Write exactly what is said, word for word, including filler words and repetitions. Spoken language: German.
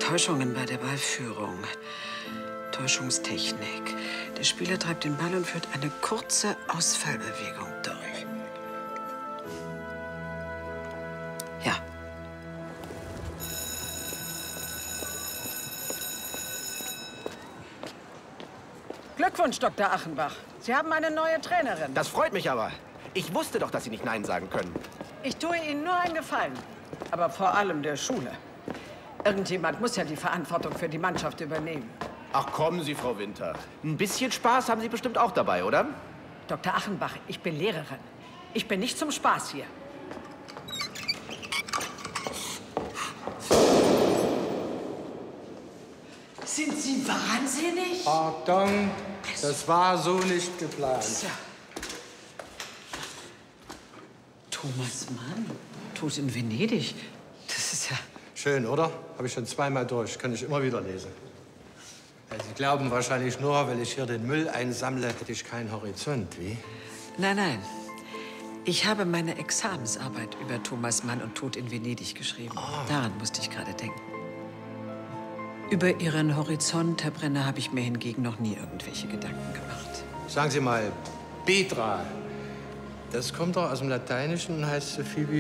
Täuschungen bei der Ballführung. Täuschungstechnik. Der Spieler treibt den Ball und führt eine kurze Ausfallbewegung durch. Ja. Glückwunsch, Doktor Achenbach. Sie haben eine neue Trainerin. Das freut mich aber. Ich wusste doch, dass Sie nicht Nein sagen können. Ich tue Ihnen nur einen Gefallen. Aber vor allem der Schule. Irgendjemand muss ja die Verantwortung für die Mannschaft übernehmen. Ach, kommen Sie, Frau Winter. Ein bisschen Spaß haben Sie bestimmt auch dabei, oder? Doktor Achenbach, ich bin Lehrerin. Ich bin nicht zum Spaß hier. Sind Sie wahnsinnig? Pardon, das war so nicht geplant. Tja. Thomas Mann, Tod in Venedig. Das ist ja... Schön, oder? Habe ich schon zweimal durch. Kann ich immer wieder lesen. Sie glauben wahrscheinlich nur, weil ich hier den Müll einsammle, hätte ich keinen Horizont, wie? Nein, nein. Ich habe meine Examensarbeit über Thomas Mann und Tod in Venedig geschrieben. Oh. Daran musste ich gerade denken. Über Ihren Horizont, Herr Brenner, habe ich mir hingegen noch nie irgendwelche Gedanken gemacht. Sagen Sie mal, Petra. Das kommt doch aus dem Lateinischen und heißt so viel wie